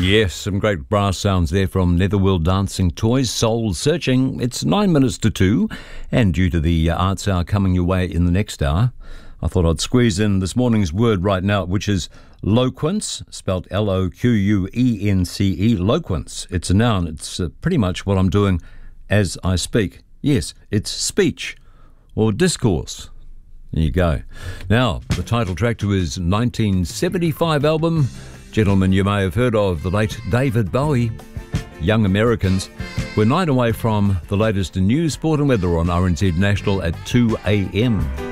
Yes, some great brass sounds there from Netherworld Dancing Toys, Soul Searching. It's 9 minutes to 2, and due to the Arts Hour coming your way in the next hour, I thought I'd squeeze in this morning's word right now, which is loquence, spelt Loquence. Loquence. It's a noun. It's pretty much what I'm doing as I speak. Yes, it's speech or discourse. There you go. Now, the title track to his 1975 album, gentlemen you may have heard of, the late David Bowie, Young Americans. We're 9 away from the latest in news, sport and weather on RNZ National at 2 a.m.